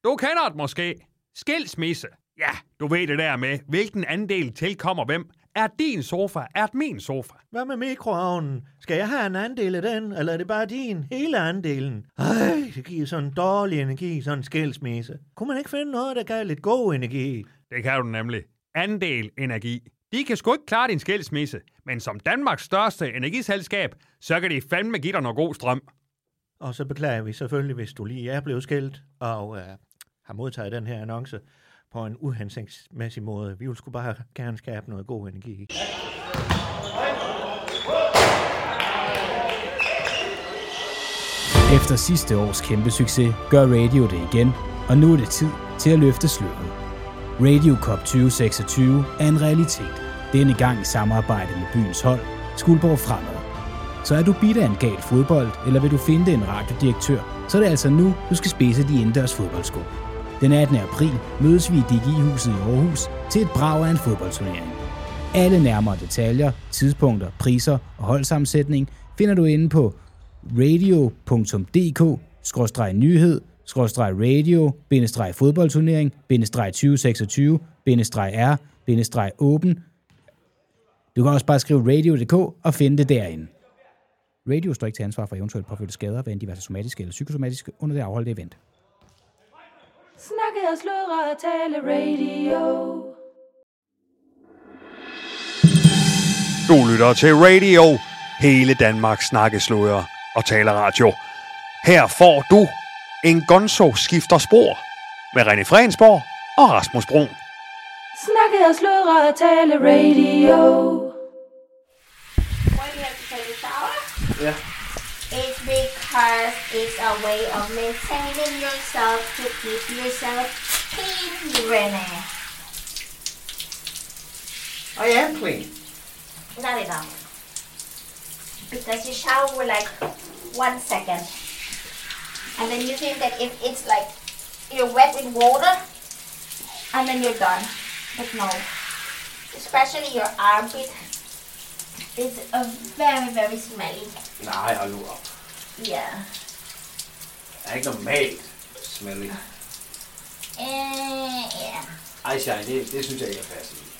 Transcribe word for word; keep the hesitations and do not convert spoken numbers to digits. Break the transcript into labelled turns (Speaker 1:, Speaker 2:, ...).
Speaker 1: Du kender det måske. Skilsmisse. Ja, du ved det der med, hvilken andel tilkommer hvem. Er din sofa, er det min sofa?
Speaker 2: Hvad med mikroovnen? Skal jeg have en andel af den, eller er det bare din? Hele andelen? Ej, det giver sådan en dårlig energi, sådan en skilsmisse. Kunne man ikke finde noget, der gav lidt god energi?
Speaker 1: Det kan du nemlig. Andel energi. De kan sgu ikke klare din skilsmisse, men som Danmarks største energiselskab, så kan de fandme give dig noget god strøm.
Speaker 2: Og så beklager vi selvfølgelig, hvis du lige er blevet skilt, og øh, har modtaget den her annonce på en uhensigtsmæssig måde. Vi vil sgu bare gerne skabe noget god energi.
Speaker 3: Efter sidste års kæmpe succes gør Radio det igen, og nu er det tid til at løfte sløret. Radio Cup tyve seksogtyve er en realitet. Denne gang i samarbejde med byens hold, Skuldborg Fremad. Så er du bidt af en gal fodbold, eller vil du finde en radiodirektør, så er det altså nu, du skal spidse de indendørs fodboldsko. Den attende april mødes vi i D G I-huset i Aarhus til et brag af en fodboldturnering. Alle nærmere detaljer, tidspunkter, priser og holdsammensætning finder du inde på radio punktum d k skråstreg nyhed skråstreg radio bindestreg fodboldturnering bindestreg tyve seksogtyve bindestreg r bindestreg åben. Du kan også bare skrive radio punktum d k og finde det derinde. Radio står ikke til ansvar for eventuelt påførte skader, hvad end diverse somatiske eller psykosomatiske under det afholdte event.
Speaker 4: Snakke og sludre og tale radio.
Speaker 1: Du lytter til Radio. Hele Danmark snakkesludder og taler radio. Her får du en Gonzo skifter spor med René Frensborg og Rasmus Brun.
Speaker 4: Snakke og sludre og tale radio.
Speaker 5: Why do you have to take a shower?
Speaker 2: Ja.
Speaker 5: It's because it's a way of maintaining yourself to keep yourself clean, René.
Speaker 2: I am clean.
Speaker 5: Not enough. Because you shower with like one second. And then you think that if it's like you're wet with water, and then you're done. But no. Especially your armpit. It's a very, very smelly.
Speaker 2: Nej, hold nu op.
Speaker 5: Yeah.
Speaker 2: Det er ikke normalt smelly.
Speaker 5: Uh, yeah.
Speaker 2: Ej, Shine, det, det synes jeg ikke er passende.